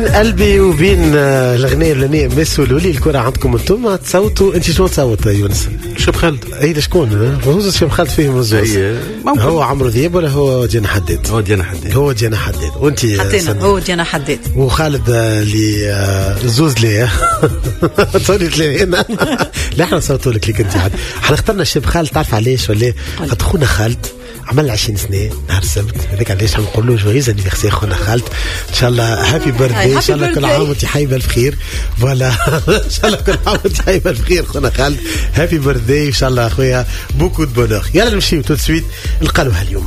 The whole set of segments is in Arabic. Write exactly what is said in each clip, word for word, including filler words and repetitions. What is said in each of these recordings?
قلبي وبين الاغنيه اللي مسولوا لي الكره عندكم انتم تصوتوا. انت شنو تصوت يا يونس؟ شوف خالد اي ده شكون فوز شوف خالد فيهم الزوز. هو عمرو ذياب ولا هو ديانا حداد؟ هو ديانا حداد. هو ديانا حداد. وانت حطينا هو ديانا حداد وخالد اللي زوز ليه صوتت لي هنا. لا احنا صوتوا لك لك انت عاد احنا اخترنا الشاب خالد. تعرف علاش ولا؟ خاطر خونا خالد عمل عشرين سنة نهار السبت. هذاك علاش حنقول له جويز انيفرسير خونا خالد. ان شاء الله هابي بيرثدي. ان شاء الله كل عام وانت حي بالخير. فوالا ان شاء الله كل عام وانت حي بالخير خونا خالد. هابي بيرثدي ان شاء الله اخويا. بوكو دو بونور. يلا نمشيو تو سويت قالوها اليوم.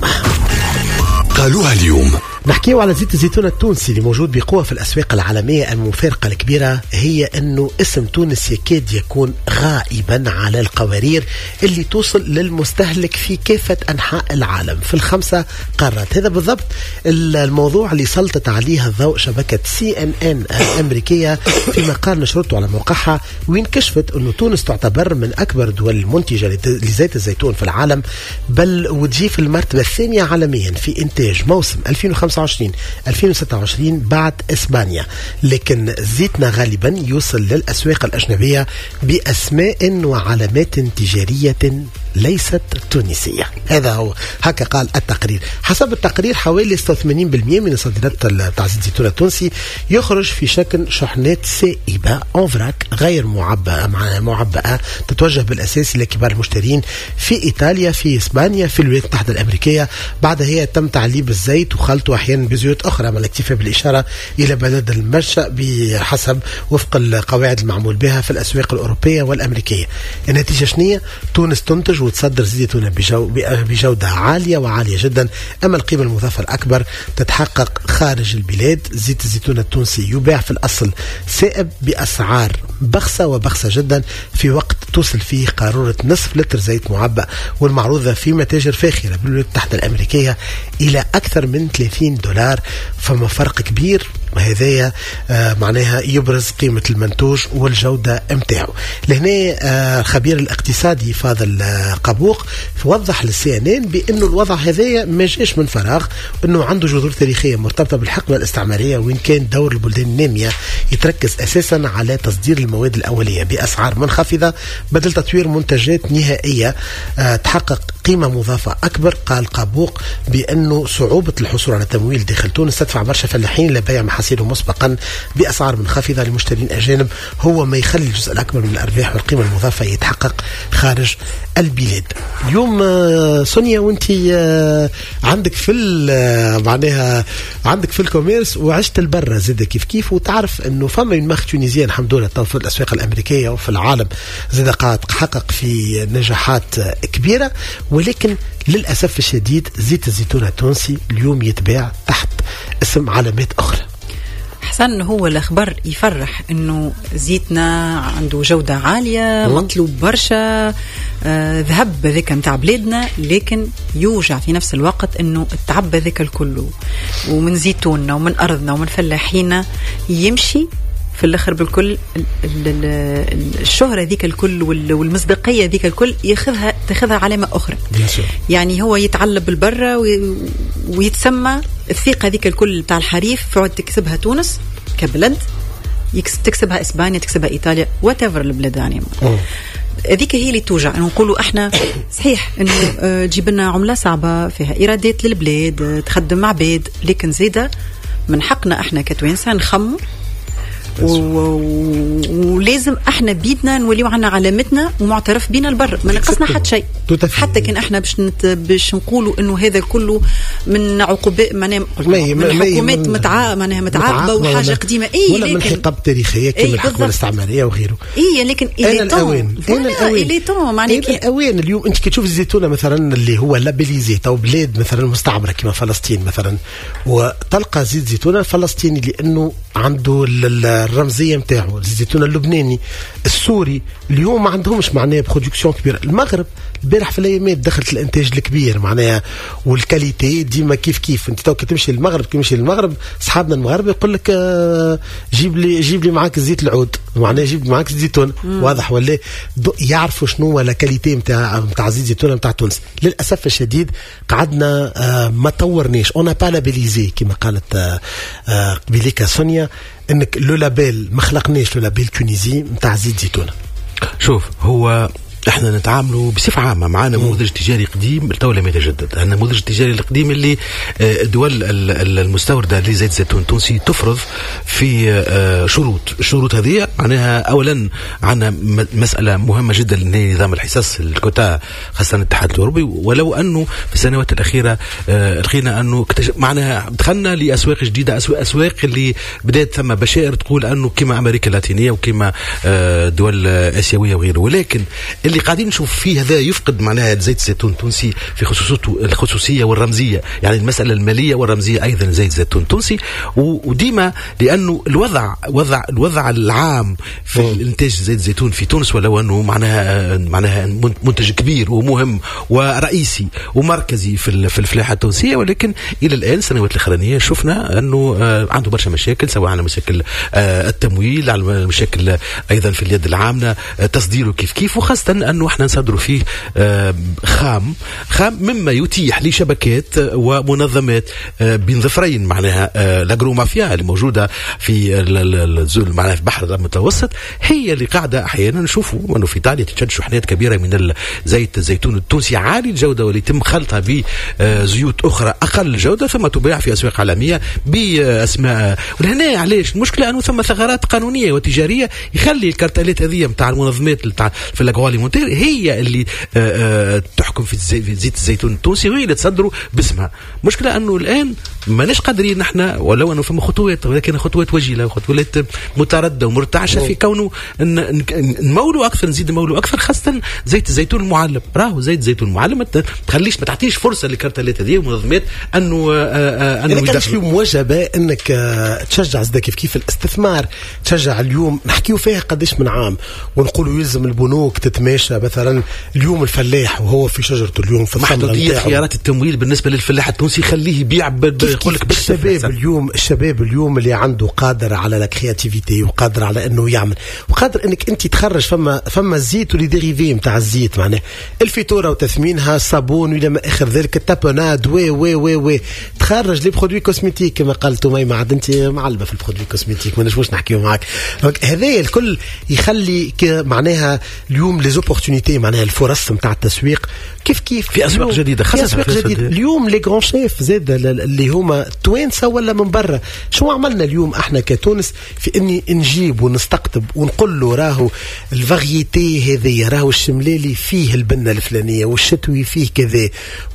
قالوها اليوم نحكيو على زيت الزيتون التونسي اللي موجود بقوة في الأسواق العالمية. المفارقة الكبيرة هي أنه اسم تونس يكاد يكون غائبا على القوارير اللي توصل للمستهلك في كافة أنحاء العالم في الخمسة قارات. هذا بالضبط الموضوع اللي سلطت عليها الضوء شبكة سي ان ان الأمريكية في مقال نشرته على موقعها، وين كشفت أنه تونس تعتبر من أكبر دول المنتجة لزيت الزيتون في العالم، بل وتجي في المرتبة الثانية عالميا في إنتاج موسم ألفين وخمسة وعشرين ألفين وستة وعشرين بعد إسبانيا. لكن زيتنا غالبا يوصل للأسواق الأجنبية بأسماء وعلامات تجارية ليست تونسية. هذا هو هكا قال التقرير. حسب التقرير حوالي ستة وثمانين بالمئة من الصادرات تاع زيت الزيتون التونسي يخرج في شكل شحنات سائبة أوفراك غير معبأة معبأة تتوجه بالأساس لكبار المشترين في إيطاليا، في إسبانيا، في الولايات المتحدة الأمريكية. بعدها هي تم تعليب الزيت وخلطه أحيانا بزيوت أخرى مع الاكتفاء بالإشارة إلى بلد المنشأ بحسب وفق القواعد المعمول بها في الأسواق الأوروبية والأمريكية. النتيجة شنية؟ تونس تنتج وتصدر زيتون بجو بجودة عالية وعالية جدا، أما القيمة المضافة الأكبر تتحقق خارج البلاد. زيت الزيتون التونسي يباع في الأصل سائب بأسعار بخسة وبخسة جدا، في وقت توصل فيه قارورة نصف لتر زيت معبأ والمعروضة في متاجر فاخرة بالولايات المتحدة الأمريكية إلى أكثر من ثلاثين دولار. فما فرق كبير، وهذا آه معناها يبرز قيمة المنتوج والجودة متاعه. لهنا آه الخبير الاقتصادي فاضل آه قبوق وضح للسي ان ان بأنه الوضع هذا ما جاش من فراغ، أنه عنده جذور تاريخية مرتبطة بالحقبة الاستعمارية، وإن كان دور البلدان النامية يتركز أساسا على تصدير المواد الأولية بأسعار منخفضة بدل تطوير منتجات نهائية آه تحقق قيمة مضافة أكبر. قال قابوق بأنه صعوبة الحصول على تمويل داخل تونس تدفع برشا فلاحين لبيع محاصيلهم مسبقا بأسعار منخفضة لمشترين أجانب، هو ما يخلي الجزء الأكبر من الأرباح والقيمة المضافة يتحقق خارج البلاد. اليوم سونيا وانت عندك في معناها عندك في الكوميرس وعشت البرة زاد كيف كيف، وتعرف انه فما من مخ تونيزيا الحمد لله في الأسواق الأمريكية وفي العالم زاد قاعد حقق في نجاحات كبيرة، ولكن للأسف الشديد زيت الزيتون التونسي اليوم يتباع تحت اسم علامات أخرى. حسن هو الأخبار يفرح إنه زيتنا عنده جودة عالية مطلوب برشا آه ذهب ذيك متاع بلادنا، لكن يوجع في نفس الوقت إنه التعب ذيك الكله ومن زيتوننا ومن أرضنا ومن فلاحينا يمشي في الآخر بالكل الشهرة ذيك الكل والمصداقية ذيك الكل ياخذها تاخذها علامة أخرى. يعني هو يتعلب بالبرة ويتسمى الثقة ذيك الكل بتاع الحريف فعد تكسبها تونس كبلد، تكسبها إسبانيا، تكسبها إيطاليا whatever البلاد. يعني ذيك هي اللي توجع. إنه نقولوا إحنا صحيح إنه جيب لنا عملة صعبة فيها إيرادات للبلاد تخدم مع عباد، لكن زيادة من حقنا إحنا كتوانسة نخمو ولازم احنا بيدنا نوليو عنا علامتنا ومعترف بينا البر، ما نقصنا حتى شيء. حتى كان احنا باش نت... باش نقولوا انه هذا كله من عقوبات معناها من حكومات متع... معناها متعاقبه وحاجه قديمه اي ولا من حقب تاريخيه كما أي الحكومه الاستعماريه وغيره. اي لكن انا الاوان انا الاوان معناها الاوان اليوم انت كي تشوف الزيتونه مثلا اللي هو لابيليزي تو بلاد مثلا مستعمره كما فلسطين مثلا، وتلقى زيت زيتونه فلسطيني لانه عنده الرمزيه نتاعو، الزيتون اللبناني السوري اليوم ما عندهمش معناها برودكسيون كبيره. المغرب البارح في الايامات دخلت الانتاج الكبير معناها والكاليتي ديما كيف كيف. انت تو كتمشي للمغرب كيمشي للمغرب اصحابنا المغرب يقول لك آه جيب لي جيب لي معاك الزيت العود معناها جيب معاك الزيتون. واضح ولا يعرفوا شنو هو الكاليتي نتاع نتاع زيت الزيتون نتاع تونس. للاسف الشديد قعدنا آه ما طورناش اون با لابيليزي كما قالت آه آه قبيليكا سونيا انك لو لابيل ما خلقناش لو لابيل تونيزي نتاع زيت زيتونه؟ شوف، هو احنا نتعاملوا بصفه عامه معنا نموذج تجاري قديم تو لم يتجدد. النموذج التجاري القديم اللي الدول المستورده لزيت الزيتون التونسي تفرض في شروط. الشروط هذه معناها اولا عندنا مساله مهمه جدا اللي هي نظام الحصص الكوتا خاصه الاتحاد الاوروبي، ولو انه في السنوات الاخيره لقينا انه معناها دخلنا لاسواق جديده، اسواق اسواق اللي بدات ثم بشائر تقول انه كما امريكا اللاتينيه وكما دول اسيويه وغيره، ولكن اللي قاعدين نشوف فيه هذا يفقد معناها زيت الزيتون التونسي في خصوصيته الخصوصيه والرمزيه، يعني المساله الماليه والرمزيه ايضا زيت الزيتون التونسي. وديما لانه الوضع وضع الوضع العام في الانتاج زيت الزيتون في تونس، ولو انه معناها معناها منتج كبير ومهم ورئيسي ومركزي في في الفلاحه التونسيه، ولكن الى الان السنوات الاخرانيه شفنا انه عنده برشا مشاكل، سواء على مشاكل التمويل، على مشاكل ايضا في اليد العامله، تصديره كيف كيف، وخاصه انه احنا نصدروا فيه خام خام مما يتيح لشبكات ومنظمات بين ظفرين معناها الاجرومافيا اللي موجوده في معناها في البحر المتوسط، هي اللي قاعده احيانا نشوفوا انه في ايطاليا تتشد شحنات كبيره من زيت الزيتون التونسي عالي الجوده واللي يتم خلطها بزيوت اخرى اقل جوده ثم تباع في اسواق عالميه باسماء. ولهنا علاش المشكله انه ثم ثغرات قانونيه وتجاريه يخلي الكارتلات هذه نتاع المنظمات في الاغواليمونتير هي اللي آآ آآ تحكم في زيت الزيتون التونسي وهي اللي تصدره باسمها. مشكلة انه الان ماناش قادرين نحن، ولو انه فما خطوات ولكن خطوات وجيله وخطوات متردده ومرتعشه في كونه نمولوا اكثر، نزيد نمولوا اكثر، خاصه زيت الزيتون المعلب. راهو زيت الزيتون المعلب ما تخليش ما تعطيش فرصه للكارتلات هذه والمنظمات انه انه يعني كانش اليوم وجبه انك تشجع زي كيف كيف الاستثمار، تشجع اليوم نحكيو فيها قديش من عام ونقولوا يلزم البنوك تتماشى مثلا اليوم الفلاح وهو في شجرته اليوم في محدودية خيارات التمويل بالنسبه للفلاح التونسي يخليه يبيع يقول لك الشباب اليوم الشباب اليوم اللي عنده قادر على الكرياتيفيتي وقادر على انه يعمل وقادر انك انت تخرج فما فما الزيت ولي ديريفي نتاع الزيت معناه الفيتوره وتثمينها صابون الى ما اخر ذلك التابوناد وي وي وي وي تخرج لي برودوي كوسميتيك كما قالت ميمة عاد انت معلبه في البرودوي كوسميتيك ما نجموش نحكيو معاك. هذا الكل يخلي معناها اليوم لي زوبورتونيتي معناها الفرص نتاع التسويق كيف كيف في اسواق جديده خاصه في اسواق جديده. اليوم لي غران شيف زاد اللي هما توانسه ولا من برا، شو عملنا اليوم احنا كتونس في اني نجيب ونستقطب ونقول له راهو الفاريتي هذه راهو الشملالي فيه البنه الفلانيه والشتوي فيه كذا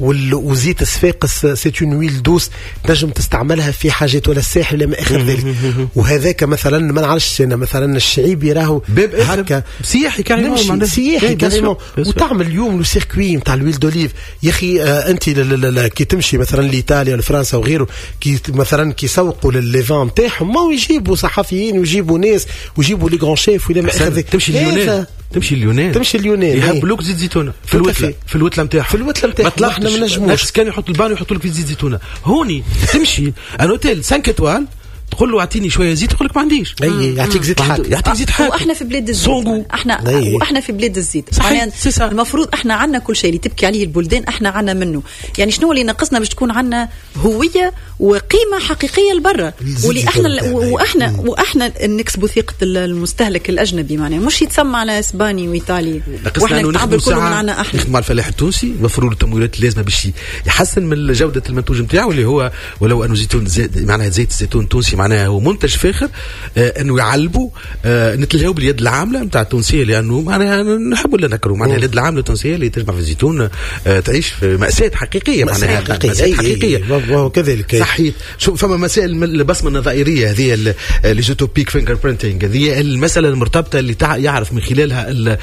وزيت الصفاقس سيت اون ويل دوس تنجم تستعملها في حاجات ولا الساحل لما اخر ذلك. وهذاك مثلا ما نعرفش انا مثلا الشعيبي راهو هكا سياحي كاريمون سياحي كاريمون وتعمل اليوم لو سيركوي نتاع الويل دوليف يا اخي آه انت كي تمشي مثلا لايطاليا لفرنسا وغيره كي مثلا كي يسوقوا للليفان نتاعهم ما يجيبوا صحفيين ويجيبوا ناس ويجيبوا لي غران شيف ولا ما اخر تمشي اليونان تمشي اليونان تمشي اليونان يهبلوك زيت زيتونه في الوتله في الوتله نتاعهم في الوتله نتاعهم احنا ما نجموش كانوا يحطوا البانيو يحطوا لك في زيت زيتونه. هوني تمشي ان اوتيل خمسة اتوال تقول له اعطيني شويه زيت يقول لك ما عنديش اي يعطيك زيت حاد يعطيك زيت حاد. واحنا في بلاد الزيت احنا أي. واحنا في بلاد الزيت يعني المفروض احنا عندنا كل شيء اللي تبكي عليه البلدان احنا عندنا منه. يعني شنو اللي ناقصنا باش تكون عندنا هويه وقيمه حقيقيه لبرا واللي احنا واحنا واحنا نكسبوا ثقه المستهلك الاجنبي معناه مش يتسمى على اسباني وايطالي واحنا نتعامل كل معنا احنا مع الفلاح التونسي المفروض التمويلات اللازمه باش يحسن من جوده المنتوج نتاعو اللي هو ولو انه زيتون معناها زيت الزيتون التونسي معناها هو منتج فاخر آه انه يعلبوا آه نتلهوا باليد العامله نتاع التونسيه لانه معناها نحبوا ولا نكروا معناها اليد العامله التونسيه اللي تجمع في الزيتون آه تعيش في مأساة حقيقيه معناها مأساة حقيقيه وكذلك صحيح. شو فما مسائل البصمه النظائريه هذه اللي جوتوبيك فينجر برينتينج هذه المساله المرتبطه اللي يعرف من خلالها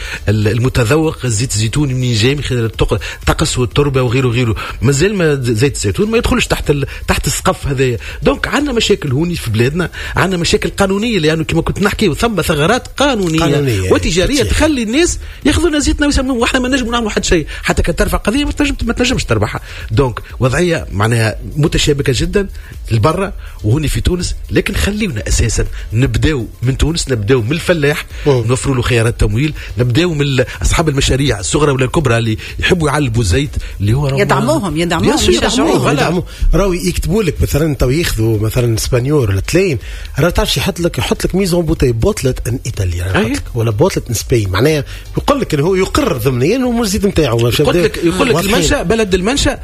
المتذوق زيت الزيتون منين جاي من خلال الطقس والتربه وغيره وغيره. مازال ما زيت الزيتون ما يدخلش تحت تحت السقف هذايا. دونك عندنا مشاكل هوني في بلادنا عندنا مشاكل قانونيه لانه كما كنت نحكي ثم ثغرات قانونيه, قانونية وتجاريه تخلي الناس ياخذوا زيتنا ويسموه واحنا ما نجموا نعملوا حد شيء حتى كان ترفع قضيه ما تنجم ما تنجمش تربحها. دونك وضعيه معناها متشابكه جدا لبرا وهوني في تونس. لكن خليونا اساسا نبداو من تونس نبداو من الفلاح نوفروا له خيارات تمويل نبداو من اصحاب المشاريع الصغرى ولا الكبرى اللي يحبوا يعلبوا الزيت اللي هو يدعموهم يدعموهم يشجعوهم راهو يكتبوا لك مثلا تو ياخذوا مثلا اسبانيول ولا تلاين راه تعرفش يحط لك يحط لك ميزون بوتي بوتلة ان ايطاليا ولا بوتلة ان سبين معناها يقول لك انه هو يقر ضمنيا انه الزيت نتاعو يقول لك يقول لك المنشأ بلد المنشأ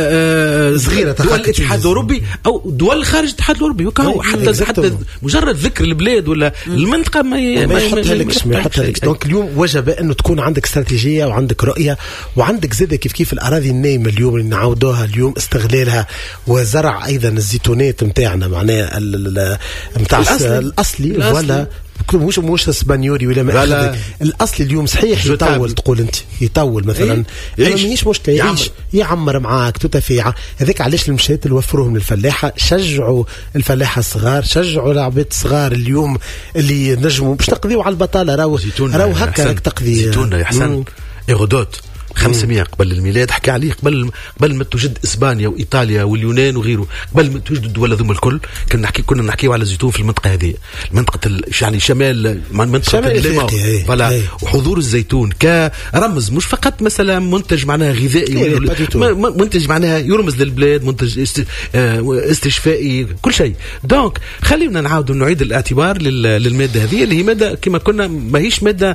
صغيره دول الاتحاد الاوروبي او دول خارج الاتحاد الاوروبي وكاو حتى حتى مجرد ذكر البلاد ولا المنطقه ما ما يحطها لكش ما يحطها لكش. دونك اليوم وجب انه تكون عندك استراتيجيه وعندك رؤيه وعندك زاده كيف كيف الاراضي النايمه اليوم اللي نعاودوها اليوم استغلالها وزرع ايضا الزيتونات نتاعنا معناها نتاع الاصلي ولا مش مش اسبانيوري ولا ما اخذ الاصلي اليوم صحيح يطول تقول انت يطول مثلا إيه؟ ما ماهيش مشكله يعيش يعمر معاك تتفيع هذاك علاش المشات اللي وفروهم للفلاحه شجعوا الفلاحه الصغار شجعوا العباد الصغار اليوم اللي نجموا باش تقضيوا على البطاله راهو راهو هكا تقضي زيتون يا حسن ايرودوت خمسمائة قبل الميلاد حكى عليه قبل قبل ما توجد اسبانيا وايطاليا واليونان وغيره قبل ما توجد الدول هذوما الكل كنا نحكي كنا نحكيو على الزيتون في المنطقه هذه منطقه يعني شمال منطقه الافريقيا فلا وحضور الزيتون كرمز مش فقط مثلا منتج معناها غذائي منتج معناها يرمز للبلاد منتج استشفائي كل شيء دونك خلينا نعاود نعيد الاعتبار للماده هذه اللي هي ماده كما كنا ماهيش ماده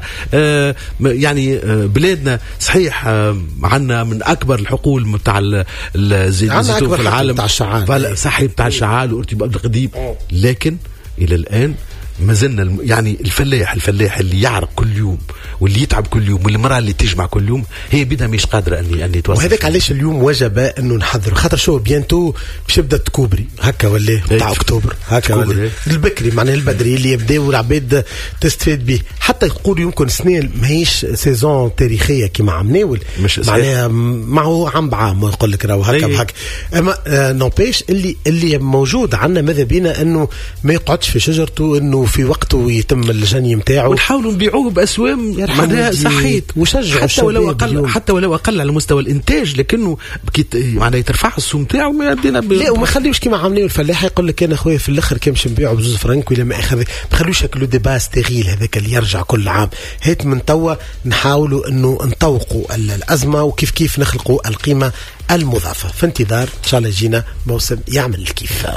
يعني بلادنا صحيح عندنا من اكبر الحقول نتاع الزيتون في العالم بتاع الشعال صحيح بتاع الشعال وارتباط القديم لكن الى الان ما زلنا يعني الفلاح الفلاح اللي يعرق كل يوم واللي يتعب كل يوم والمرأة اللي تجمع كل يوم هي بدها مش قادرة أني أني توصل وهذاك علاش اليوم وجب أنه نحضروا خاطر شو بيانتو باش يبدا تكوبري هكا ولا بتاع أكتوبر هكا ولا البكري معناه البدري اللي يبداو العباد تستفيد به حتى يقولوا يمكن سنين ماهيش سيزون تاريخية كما عمناول معناها معه عم بعام يقول لك راهو هكا بهكا أما نوبيش اللي اللي موجود عندنا ماذا بينا أنه ما يقعدش في شجرته أنه في وقته يتم الجني نتاعو ونحاولوا نبيعوه باسوام معناها صحيت وشجع حتى ولو اقل اليوم. حتى ولو اقل على مستوى الانتاج لكنه معناها يترفع السوم تاعو ما بدينا ب... لا وما خليوش كيما عاملين الفلاح يقول لك انا خويا في الاخر كي باش نبيعوا بزوز فرنك ولا ما اخذ ما خليوش ياكلوا ديبا ستيغيل هذاك اللي يرجع كل عام هيت من توا نحاولوا انه نطوقوا الازمه وكيف كيف نخلقوا القيمه المضافه في انتظار ان شاء الله يجينا موسم يعمل الكيف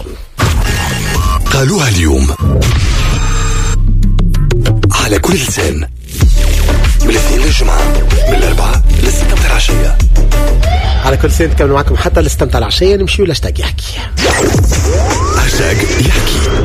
قالوها اليوم على كل لسان من الاثنين للجمعة من الأربعة للستة متاع العشية على كل لسان نكمل معكم حتى للستة متاع العشية نمشيو لاشتاق يحكي هاشتاج يحكي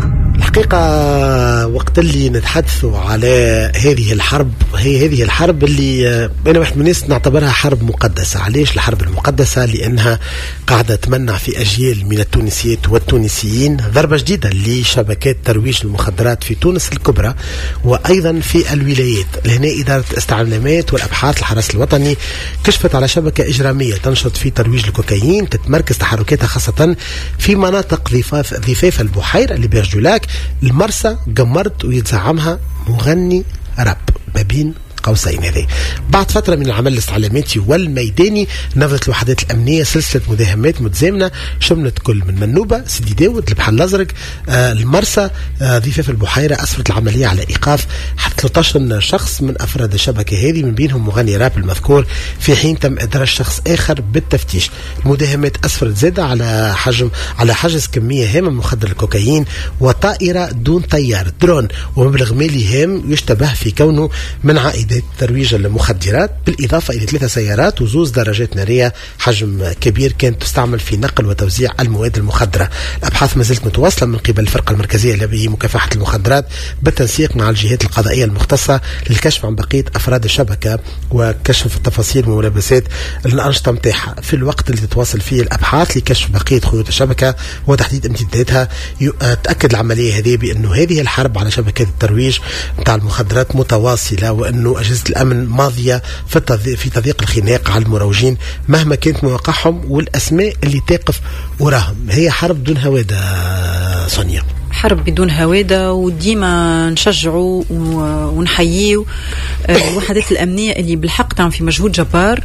الحقيقة وقت اللي نتحدثوا على هذه الحرب هي هذه الحرب اللي أنا واحد من الناس نعتبرها حرب مقدسة علاش الحرب المقدسة لأنها قاعدة تمنع في أجيال من التونسيات والتونسيين ضربة جديدة لشبكات ترويج المخدرات في تونس الكبرى وأيضا في الولايات لهنا إدارة الاستعلامات والأبحاث الحرس الوطني كشفت على شبكة إجرامية تنشط في ترويج الكوكايين تتمركز تحركاتها خاصة في مناطق ضفاف ضفاف البحيرة اللي بيرجولاك المرسى قمرت ويتزعمها مغني راب ما بين قوسين هذه بعد فترة من العمل الاستعلاماتي والميداني نفذت الوحدات الأمنية سلسلة مداهمات متزامنة شملت كل من منوبة سيدي داود البحر الأزرق آه المرسى آه ضفاف البحيرة أسفرت العملية على إيقاف حتى ثلاثة عشر شخص من أفراد الشبكة هذه من بينهم مغني راب المذكور في حين تم إدراج شخص آخر بالتفتيش المداهمات أسفرت زادة على حجم على حجز كمية هامة من مخدر الكوكايين وطائرة دون طيار درون ومبلغ مالي هام يشتبه في كونه من عائدات ترويج المخدرات بالإضافة إلى ثلاثة سيارات وزوز دراجات نارية حجم كبير كانت تستعمل في نقل وتوزيع المواد المخدرة الأبحاث ما زالت متواصلة من قبل الفرقة المركزية لمكافحة المخدرات بالتنسيق مع الجهات القضائية المختصة للكشف عن بقية أفراد الشبكة وكشف التفاصيل وملابسات الأنشطة متاعها في الوقت اللي تتواصل فيه الأبحاث لكشف بقية خيوط الشبكة وتحديد امتداداتها تأكد العملية هذه بأنه هذه الحرب على شبكات الترويج متاع المخدرات متواصلة وأنه أجهزة الأمن ماضية في في تضييق الخناق على المروجين مهما كانت مواقعهم والأسماء اللي تقف وراهم هي حرب بدون هوادة صنية حرب بدون هوادة وديما نشجعوا ونحييه الوحدات الأمنية اللي بالحق تعمل في مجهود جبار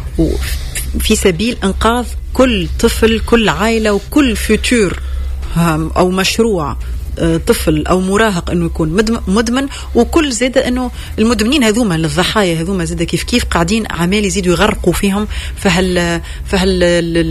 وفي سبيل إنقاذ كل طفل كل عائلة وكل فيتور أو مشروع طفل أو مراهق أنه يكون مدمن، وكل زاد أنه المدمنين هذوما الضحايا هذوما زاد كيف كيف قاعدين عمال يزيدوا يغرقوا فيهم. فهل فهل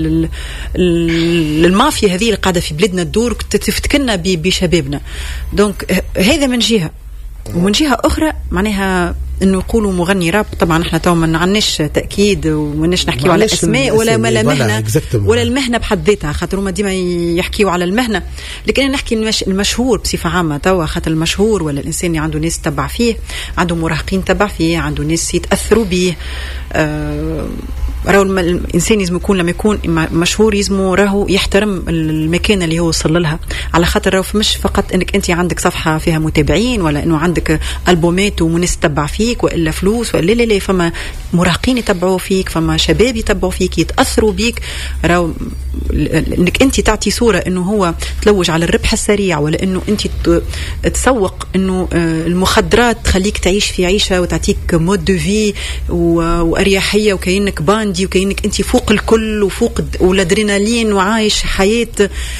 المافيا هذه اللي قاعدة في بلادنا الدور تفتكرنا بشبابنا. دونك هذا من جهة، ومن جهة أخرى معناها انه يقولوا مغني راب. طبعا احنا تو ما نعناش تاكيد وماناش نحكيو على اسماء ولا ولا مهنه ولا المهنه بحد ذاتها، خاطر هما ديما يحكيوا على المهنه، لكن انا نحكي المش... المشهور بصفه عامه توا، خاطر المشهور ولا الانسان اللي عنده ناس تبع فيه، عنده مراهقين تبع فيه، عنده ناس يتاثروا به. آه... راهو الانسان لازم يكون لما يكون مشهور لازم راهو يحترم المكانه اللي هو وصل لها، على خاطر راهو مش فقط انك انت عندك صفحه فيها متابعين ولا انه عندك البومات وناس تتبع فيك والا فلوس ولا لا لا، فما مراهقين يتبعوا فيك، فما شباب يتبعوا فيك يتاثروا بيك. راهو انك انت تعطي صوره انه هو تلوج على الربح السريع، ولا انه انت تسوق انه المخدرات تخليك تعيش في عيشه وتعطيك مود دو في واريحيه وكأنك باندي وكأنك انت فوق الكل وفوق والادرينالين وعايش حياه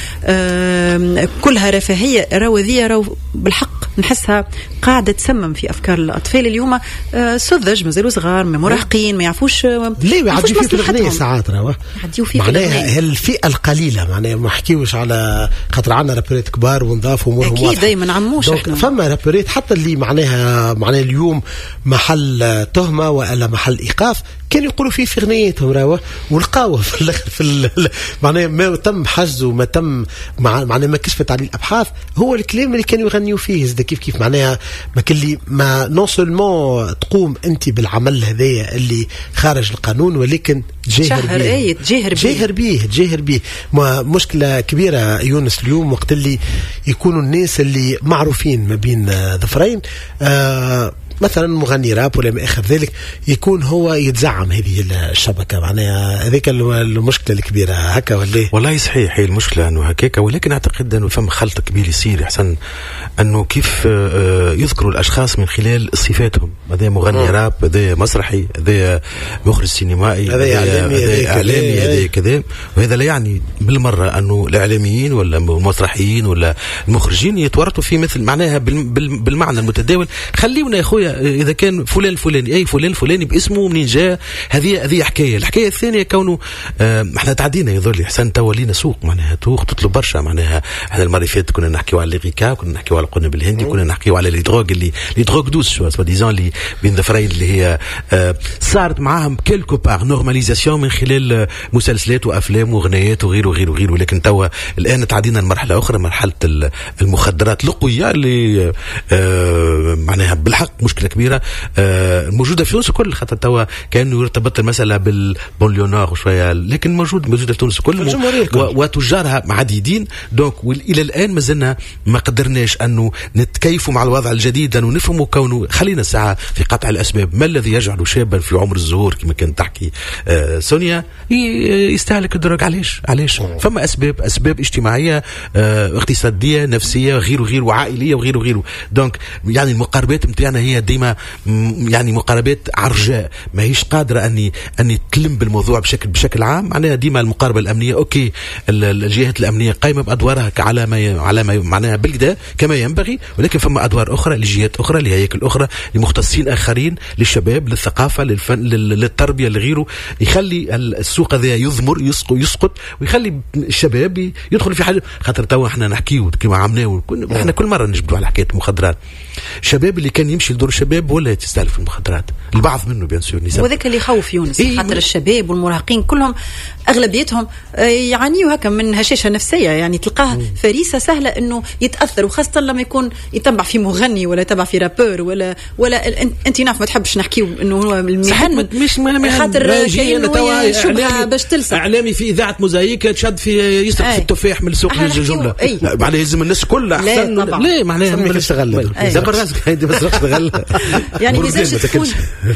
كلها رفاهيه. راهو ذي راهو بالحق نحسها قاعده تسمم في افكار الاطفال اليوم. سذج مازالوا صغار مراهقين ما يعرفوش ليه يعديوا في الغنية ساعات. راهو معناها الفئه القليله، معناها ما نحكيوش على خاطر عندنا رابريت كبار ونضاف امورهم واضحه اكيد دايما عموش احنا. فما رابريت حتى اللي معناها معناها اليوم محل تهمه ولا محل ايقاف كانوا يقولوا فيه في غنيتهم راهو، ولقاوه في الاخر في معناها ما تم حجزه وما تم معناها ما كشفت عليه الابحاث هو الكلام اللي كانوا يغنيوا فيه. زاد كيف كيف معناها ما كلي ما نون سولمون تقوم انت بالعمل هذايا اللي خارج القانون، ولكن تجاهر به تجاهر تجاهر به تجاهر به مشكله كبيره يونس اليوم وقت اللي يكونوا الناس اللي معروفين ما بين ظفرين آه مثلا مغني راب ولا ما آخر ذلك يكون هو يتزعم هذه الشبكة. معناها هذيك المشكلة الكبيرة هكا ولا؟ والله صحيح هي المشكلة أنه هكاك، ولكن أعتقد أنه فم خلط كبير يصير أحسن أنه كيف يذكروا الأشخاص من خلال صفاتهم. هذا مغني م. راب، هذا مسرحي، هذا مخرج سينمائي، هذا إعلامي، إعلامي، هذا كذا. وهذا لا يعني بالمرة أنه الإعلاميين ولا المسرحيين ولا المخرجين يتورطوا في مثل معناها بالمعنى المتداول. خليونا يا أخويا إذا كان فلان الفلاني أي فلان الفلاني باسمه منين جاء، هذه هذه حكاية. الحكاية الثانية كونه آه احنا تعدينا يظل حسن تولينا سوق معناها توق تطلب برشا. معناها احنا المرة فاتت كنا نحكيو على الليغيكا، كنا نحكيو على القنب الهندي، كنا نحكيو على لي دروغ اللي لي دروغ دوس شو اسمها ديزون اللي بين ظفرين اللي هي آه صارت معاهم كيلكو بار نورماليزاسيون من خلال مسلسلات وافلام وغنايات وغيره وغيره وغيره. ولكن توا الان تعدينا المرحلة أخرى، مرحلة المخدرات القوية اللي آه معناها بالحق مشكلة كبيرة آه موجودة في تونس الكل. خاطر توا كأنه يرتبط المسألة بالبوليونار شوية، لكن موجود موجودة في تونس الكل وتجارها عديدين. دونك والى الآن ما زلنا ما قدرناش أنه نتكيفوا مع الوضع الجديد، أنه نفهموا كونه خلينا الساعة في قطع الأسباب. ما الذي يجعل شابا في عمر الزهور كما كانت تحكي آه سونيا يستهلك الدرج؟ علاش علاش فما أسباب أسباب اجتماعية آه اقتصادية نفسية غير وغير وعائلية وغير وغير. دونك يعني المقاربات متاعنا هي ديما يعني مقاربات عرجاء، ما هيش قادرة أني أني تلم بالموضوع بشكل بشكل عام. معناها ديما المقاربة الأمنية أوكي، الجهات الأمنية قائمة بأدوارها على ما على ما معناها بالكدا كما ينبغي، ولكن فما أدوار أخرى لجهات أخرى لهياكل أخرى لمختصين آخرين للشباب للثقافة للفن للتربية لغيره، يخلي السوق هذا يضمر يسقط يسقط ويخلي الشباب يدخل في حاجة. خاطر توا احنا نحكيو كما عملناه احنا كل مرة نجبدوا على حكاية المخدرات. الشباب اللي كان يمشي لدور الشباب ولا يستهلك في المخدرات، البعض منه بيان سور نساء، وذاك اللي يخوف يونس. إيه خاطر الشباب والمراهقين كلهم اغلبيتهم يعانيوا هكا من هشاشه نفسيه، يعني تلقاه فريسه سهله انه يتاثر، وخاصه لما يكون يتبع في مغني ولا يتبع في رابور ولا ولا انت نعرف ما تحبش نحكيو انه هو المهن مش خاطر كاينه شبهه باش تلصق. اعلامي في اذاعه موزايك تشد في يسرق في التفاح من السوق للجمله، معناها يلزم الناس كلها احسن. ليه معناها ما يشتغل راسك هيدي بس راسك غل يعني ميزاش تكون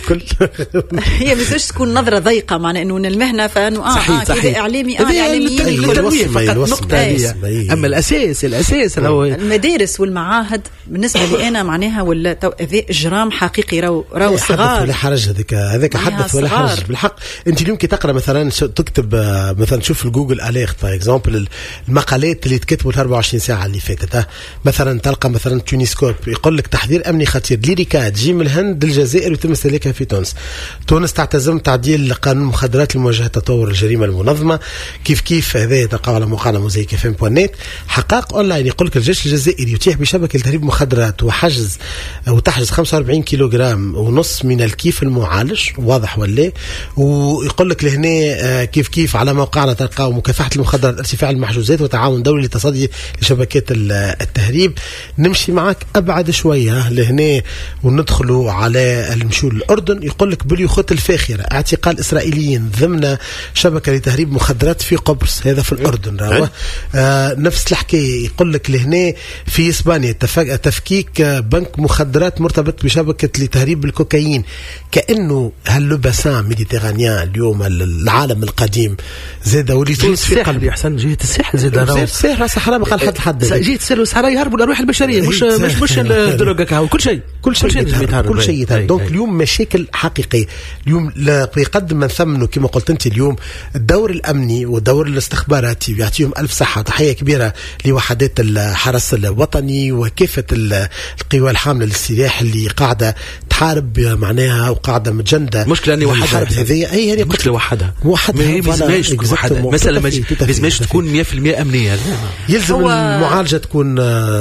هي ميزاش تكون نظرة ضيقة معنى إنه المهنة فإنه آه صحيح آه صحيح إعلامي آه إعلاميين التنوير فقط نقطة هي. أما الأساس الأساس هو المدارس والمعاهد بالنسبة لي أنا معناها ولا ذي إجرام حقيقي راو راو صغار ولا حرج هذاك هذاك حدث ولا حرج بالحق. أنت اليوم كي تقرأ مثلا تكتب مثلا شوف الجوجل أليرت باغ اكزومبل المقالات اللي تكتبوا أربعة وعشرين ساعة اللي فاتت مثلا تلقى مثلا تونسكوب يقول لك تحذير أمني خطير ليريكات تجي من الهند للجزائر ويتم استهلاكها في تونس. تونس تعتزم تعديل قانون المخدرات لمواجهة تطور الجريمة المنظمة. كيف كيف هذا تلقى على موقعنا موزايك اف ام بوان نت. حقائق اونلاين يقول لك الجيش الجزائري يتيح بشبكة تهريب مخدرات وحجز وتحجز خمسة وأربعين كيلوغرام ونص من الكيف المعالج واضح ولا. ويقول لك لهنا كيف كيف على موقعنا تلقى مكافحة المخدرات ارتفاع المحجوزات وتعاون دولي لتصدي لشبكات التهريب. نمشي معك أبعد شوية لهنا وندخلوا على المشول الأردن. يقول لك باليخوت الفاخرة اعتقال إسرائيليين ضمن شبكة لتهريب مخدرات في قبرص هذا في الأردن. آه نفس الحكاية يقول لك لهنا في إسبانيا تفكيك بنك مخدرات مرتبط بشبكة لتهريب الكوكايين. كأنه هاللبسان ميديتيرانيان اليوم العالم القديم زاد ولي تونس في قلب يحسن جهة الساحل زاد راهو الساحل صحراء ما قال حد حد جهة الساحل والصحراء يهربوا الأرواح البشرية مش مش مش الدروغة كهو كل شيء كل شيء يتهرب كل شيء يتهرب. دونك اليوم مشاكل حقيقية اليوم يقدم من ثمنه كما قلت أنت اليوم الدور الأمني والدور الاستخباراتي يعطيهم ألف صحة. تحية كبيرة لوحدات الحرس الوطني وكافة القوى الحاملة للسلاح اللي قاعدة تحارب معناها وقاعدة متجندة. مشكلة أني وحدها هذه أي يعني مشكلة وحدها وحدها وحدها مثلا مش تكون مية في المية أمنية يلزم المعالجة تكون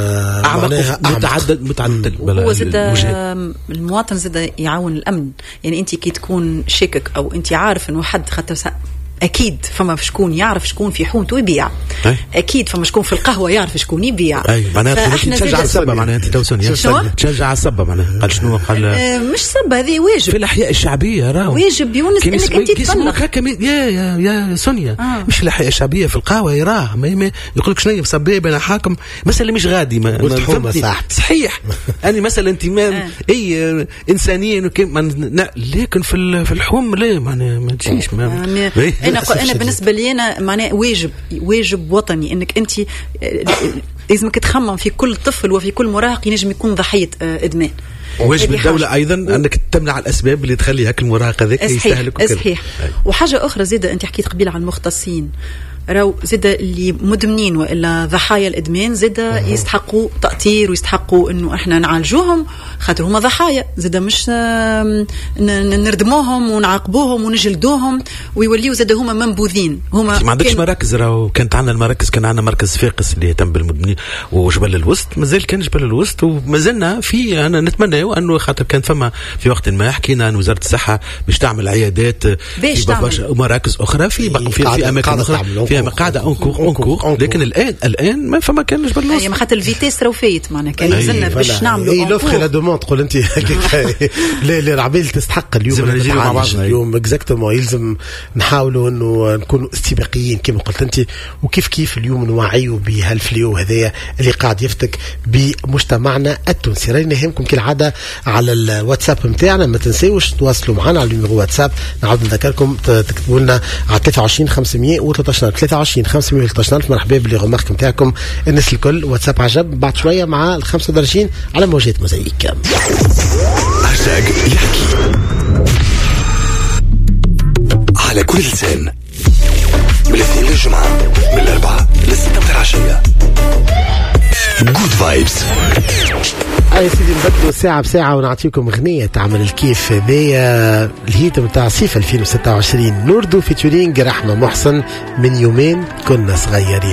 أعمق متعدد متعدد. هو زاد المواطن زاد يعاون الأمن. يعني أنت كي تكون شاكك أو أنت عارف إنه حد خاطر أكيد فما شكون يعرف شكون في حومته يبيع. أي. أكيد فما شكون في القهوة يعرف شكون يبيع. أي معناها تشجع الصبة معناها أنت توسوني تشجع الصبة معناها قال شنو قال أه مش صبة هذه واجب في الأحياء الشعبية راهو واجب يونس إنك أنت تطلق يا يا يا سونيا آه. مش الأحياء الشعبية في القهوة يراه ما, ما يقول لك شنو صبية بين حاكم مثلا مش غادي ما, ما صحيح أنا مثلا أنت ما آه. أي إنسانية لكن في في الحوم لا ما ما تجيش ما أنا أنا بالنسبة لي أنا معناه واجب واجب وطني إنك أنت لازمك تخمم في كل طفل وفي كل مراهق ينجم يكون ضحية إدمان. واجب الدولة أيضا أنك تمنع الأسباب اللي تخلي هاك المراهق هذاك يستهلك. صحيح. وحاجة أخرى زيادة أنت حكيت قبيل عن المختصين راو زيد اللي مدمنين وإلا ضحايا الإدمان زيد يستحقوا تأطير ويستحقوا إنه إحنا نعالجوهم خاطر هما ضحايا زيد مش نردموهم ونعاقبوهم ونجلدوهم ويوليوا زيد هما منبوذين. هما ما عندكش مراكز راو كانت عندنا المراكز كان عندنا مركز فاقس اللي يهتم بالمدمنين وجبل الوسط مازال كان جبل الوسط ومازلنا في أنا نتمنى أنه خاطر كان فما في وقت ما حكينا أن وزارة الصحة باش تعمل عيادات في مراكز أخرى في في, في, في أماكن أخرى فيها قاعدة أنكور أنكور لكن الآن الآن ما فما كان جبل الوسط. أي ما خاطر الفيتيس راو فايت معناها كان نزلنا باش نعملوا أي لوفر لا دوموند تقول أنت لا لا العبيد تستحق اليوم اليوم إكزاكتومون يلزم نحاولوا إنه نكونوا استباقيين كما قلت أنت وكيف كيف اليوم نوعيوا بهالفليو هذايا اللي قاعد يفتك بمجتمعنا التونسي. راينا نهمكم كالعادة على الواتساب متاعنا ما تنسيوش تواصلوا معنا على النيميرو واتساب نعاود نذكركم تكتبوا لنا على ثلاثة وعشرين خمسمية وثلاثة عشر ثلاثة وعشرين خمسمية وثلاثة عشر. مرحبا بلي غمارك نتاعكم الناس الكل. واتساب عجب بعد شويه مع ال خمسة وثلاثين على موجات موزايك. هاشتاج يحكي على كل لسان من الاثنين للجمعة من الأربعة للستة من العشية. جود فايبس. أي سيدي نبدلوا ساعة بساعة ونعطيكم أغنية تعمل الكيف هذايا الهيت متاع صيف ألفين وستة وعشرين نوردو فيتشورينج رحمة محسن من يومين كنا صغيرين.